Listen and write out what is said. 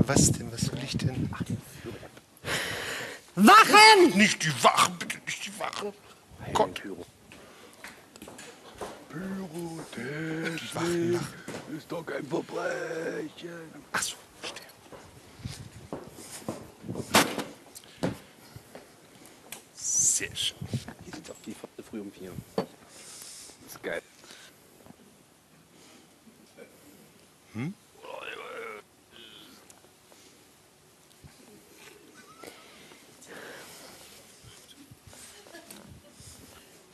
Was denn? Was soll ich denn? Wachen! Nicht die Wachen, bitte nicht die Wachen. Gott. Pyrotechnik ist doch kein Verbrechen. Ach so, verstehe. Sehr schön. Hier sind doch die früh um 4. Das ist geil.